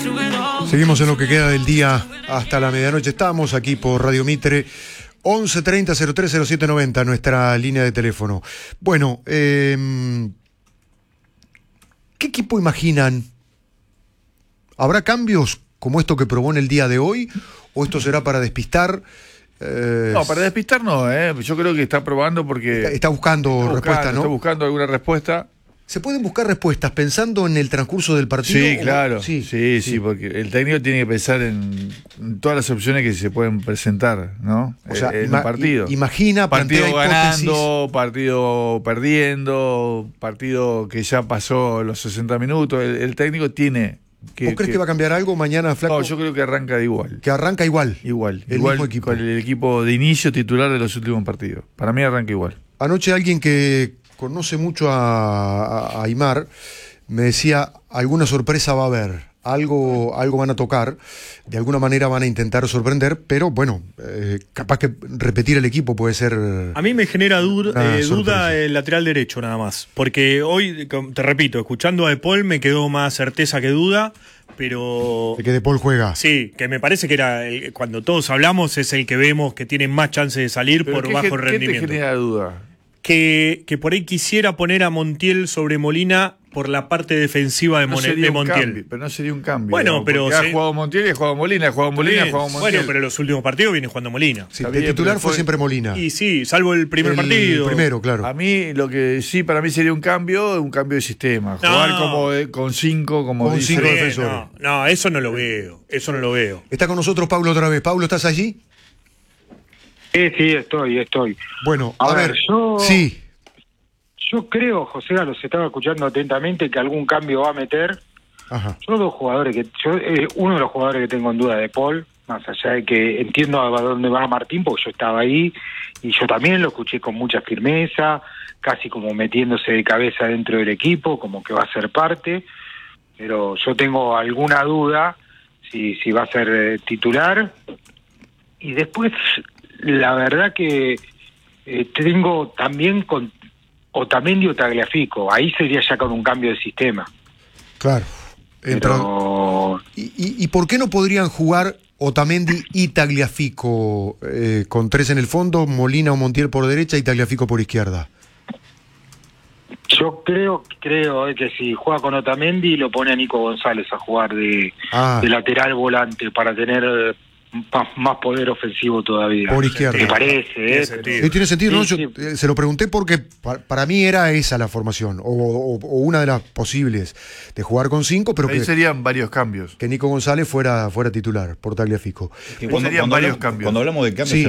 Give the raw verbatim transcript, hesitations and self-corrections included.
Seguimos en lo que queda del día hasta la medianoche. Estamos aquí por Radio Mitre, once treinta, cero tres cero siete noventa, nuestra línea de teléfono. Bueno, eh, ¿qué equipo imaginan? ¿Habrá cambios como esto que probó en el día de hoy? ¿O esto será para despistar? Eh, no, para despistar no, ¿eh? Yo creo que está probando porque... Está, está buscando está buscando, respuesta, ¿no? Está buscando alguna respuesta. ¿Se pueden buscar respuestas pensando en el transcurso del partido? Sí, claro. O... Sí, sí, sí, sí, porque el técnico tiene que pensar en, en todas las opciones que se pueden presentar, ¿no? O sea, en ima- el partido. Imagina, partido ganando, hipótesis. partido perdiendo, partido que ya pasó los sesenta minutos. El, el técnico tiene que... ¿Vos crees que... que va a cambiar algo mañana, Flaco? No, yo creo que arranca de igual. Que arranca igual. Igual. El igual mismo equipo. Con el equipo de inicio titular de los últimos partidos. Para mí arranca igual. Anoche alguien que conoce mucho a, a, a Aimar me decía, alguna sorpresa va a haber, algo, algo van a tocar, de alguna manera van a intentar sorprender, pero bueno, eh, capaz que repetir el equipo puede ser... A mí me genera duda, ah, eh, duda el lateral derecho nada más, porque hoy, te repito, escuchando a De Paul me quedó más certeza que duda, pero... De que De Paul juega. Sí, que me parece que era el, cuando todos hablamos es el que vemos que tiene más chance de salir ¿Pero por qué, bajo qué rendimiento. ¿Qué te genera duda? Que, que por ahí quisiera poner a Montiel sobre Molina por la parte defensiva de, no Mon de Montiel. Cambio, pero no sería un cambio. Bueno, digamos, pero... Ha sí. jugado Montiel y ha jugado Molina, ha jugado Molina, ha jugado Montiel. Bueno, pero los últimos partidos viene jugando Molina. Sí, de titular fue, fue siempre Molina. Y sí, salvo el primer el partido. primero, claro. A mí, lo que sí, para mí sería un cambio, un cambio de sistema. Jugar no. como eh, con cinco, como con dice. cinco Sí, defensores. no, no, eso no lo veo. Eso no lo veo. Está con nosotros Pablo otra vez. Pablo, ¿estás allí? Sí, sí, estoy, estoy. Bueno, a, a ver, ver, yo... Sí. Yo creo, José, los estaba escuchando atentamente, que algún cambio va a meter. Ajá. Yo dos jugadores que yo eh, uno de los jugadores que tengo en duda de Paul, más allá de que entiendo a dónde va Martín, porque yo estaba ahí y yo también lo escuché con mucha firmeza, casi como metiéndose de cabeza dentro del equipo, como que va a ser parte, pero yo tengo alguna duda si, si va a ser eh, titular. Y después, la verdad que eh, tengo también con Otamendi o Tagliafico, ahí sería ya con un cambio de sistema. Claro. Entra... Pero... ¿Y, y, ¿Y por qué no podrían jugar Otamendi y Tagliafico eh, con tres en el fondo, Molina o Montiel por derecha y Tagliafico por izquierda? Yo creo creo eh, que si juega con Otamendi lo pone a Nico González a jugar de, ah. de lateral volante para tener eh, más, más poder ofensivo todavía. Por izquierda. Me parece, ¿eh? Tiene sentido, sí, tiene sentido, ¿no? Sí, Yo sí. eh, se lo pregunté porque pa para mí era esa la formación, o, o, o una de las posibles, de jugar con cinco, pero ahí que serían varios cambios. Que Nico González fuera, fuera titular por Tagliafico. Que cuando, serían cuando varios hablamos, cambios. Cuando hablamos de cambios, sí.